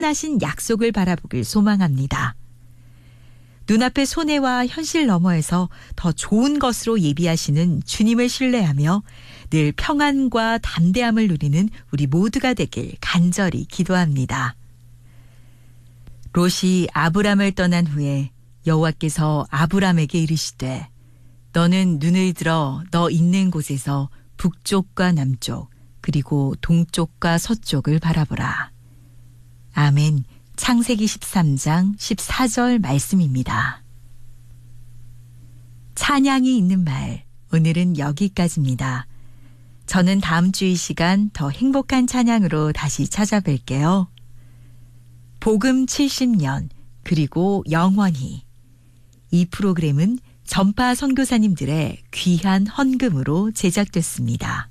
하신 약속을 바라보길 소망합니다. 눈앞의 손해와 현실 너머에서 더 좋은 것으로 예비하시는 주님을 신뢰하며 늘 평안과 담대함을 누리는 우리 모두가 되길 간절히 기도합니다. 롯이 아브람을 떠난 후에 여호와께서 아브람에게 이르시되 너는 눈을 들어 너 있는 곳에서 북쪽과 남쪽 그리고 동쪽과 서쪽을 바라보라. 아멘. 창세기 13장 14절 말씀입니다. 찬양이 있는 말, 오늘은 여기까지입니다. 저는 다음 주 이 시간 더 행복한 찬양으로 다시 찾아뵐게요. 복음 70년, 그리고 영원히. 이 프로그램은 전파 선교사님들의 귀한 헌금으로 제작됐습니다.